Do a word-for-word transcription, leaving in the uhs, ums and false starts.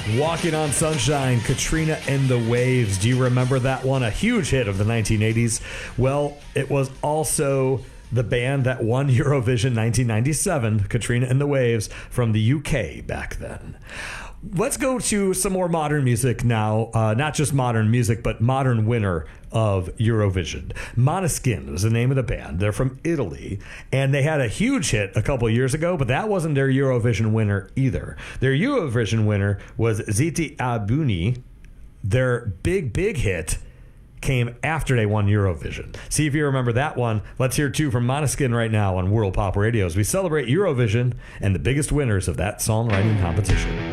Walking on Sunshine, Katrina and the Waves. Do you remember that one? A huge hit of the nineteen eighties. Well, it was also the band that won Eurovision nineteen ninety-seven, Katrina and the Waves, from the U K back then. Let's go to some more modern music now. Uh, not just modern music, but modern winner of Eurovision. Måneskin was the name of the band. They're from Italy, and they had a huge hit a couple years ago, but that wasn't their Eurovision winner either. Their Eurovision winner was Ziti Abuni. Their big, big hit came after they won Eurovision. See if you remember that one. Let's hear two from Måneskin right now on World Pop Radio as we celebrate Eurovision and the biggest winners of that songwriting competition.